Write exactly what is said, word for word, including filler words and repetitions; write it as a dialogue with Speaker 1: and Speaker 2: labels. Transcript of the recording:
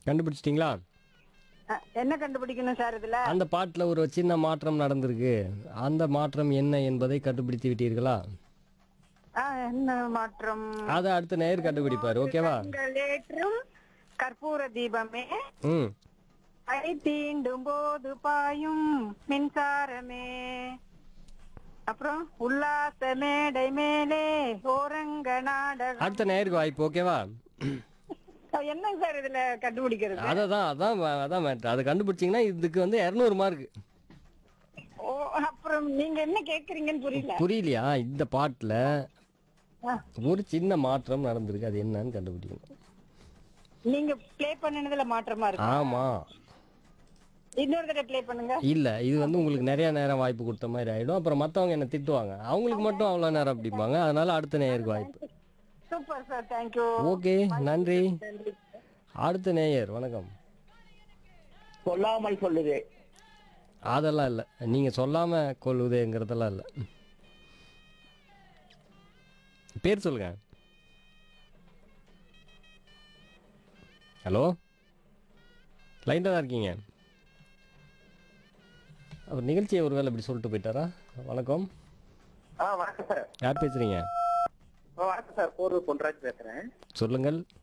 Speaker 1: கண்டுபிடிச்சிட்டிங்களா?
Speaker 2: அ, என்ன கண்டுபிடிக்கணும் சார் இதுல?
Speaker 1: அந்த பாட்டுல ஒரு சின்ன மாற்றம் நடந்திருக்கு. அந்த மாற்றம் என்ன என்பதை கண்டுபிடித்து விட்டீர்களா?
Speaker 2: ஆ, என்ன மாற்றம்?
Speaker 1: அத அடுத்த நேயர் கண்டுபிடிப்பாரு.
Speaker 2: ஒவ்வொரு
Speaker 1: ஓகேவா?
Speaker 2: கண்களேற்றும் கற்பூர தீபமே,
Speaker 1: ம்.
Speaker 2: கை தீண்டும் போது பாயும் மின்சாரமே, அப்புறம் உல்லாச மேடை மேலே ஓரங்க நாடகம்.
Speaker 1: அடுத்த நேயருக்கு வாய்ப்பு. ஓகேவா?
Speaker 2: என்னங்க சார் இதுல கண்டுபிடிக்கிறது?
Speaker 1: அததான் அதான் வ- அதான் மேட்ரு. அதை கண்டுபிடிச்சிங்கன்னா இதுக்கு வந்து இருநூறு மார்க்.
Speaker 2: ஓ, அப்புறம் நீங்க என்ன கேக்குறீங்கன்னு புரியல.
Speaker 1: புரியலையா? இந்த பாட்டுல
Speaker 2: ஆ,
Speaker 1: ஒரு சின்ன மாற்றம் நடந்திருக்கு. அது என்னன்னு கண்டுபிடிக்கணும்.
Speaker 2: நீங்க ப்ளே பண்ணினதுல மாற்றமா இருக்கு.
Speaker 1: ஆமா.
Speaker 2: இன்னொரு தடவை ப்ளே பண்ணுங்க.
Speaker 1: இல்ல இது வந்து உங்களுக்கு நிறைய நேரம் வாய்ப்பு கொடுத்த மாதிரி ஆயிடும். அப்புறம் மத்தவங்க என்ன திட்டுவாங்க. அவங்களுக்கு மட்டும் அவ்வளவு நேரம் அப்படிம்பாங்க. அதனால அடுத்த நேயருக்கு வாய்ப்பு.
Speaker 2: Super sir, thank you.
Speaker 1: ஓகே, நன்றி.
Speaker 2: நன்றி.
Speaker 1: அடுத்த நேயர் வணக்கம்.
Speaker 3: சொல்லாமல் சொல்லுது.
Speaker 1: அதெல்லாம் இல்ல. நீங்க சொல்லாம கொள்ளுதேங்கிறதெல்லாம் இல்ல. பேர் சொல்லுங்க. ஹலோ, லைன்ல தான் இருக்கீங்க. அவர் நிகழ்ச்சியை ஒருவேளை இப்படி சொல்லிட்டு போயிட்டாரா? வணக்கம்,
Speaker 3: ஆ வணக்கம் சார்.
Speaker 1: யார் பேசுறீங்க?
Speaker 3: ஆ, வணக்கம் சார். போரூர் பொன்ராஜ் பேசுறேன்.
Speaker 1: சொல்லுங்கள்.